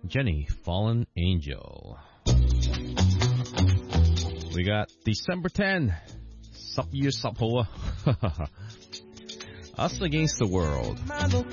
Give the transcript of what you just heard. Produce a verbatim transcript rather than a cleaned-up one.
Jenny, Fallen Angel. We got December tenth. 十月十號啊 Us Against the World.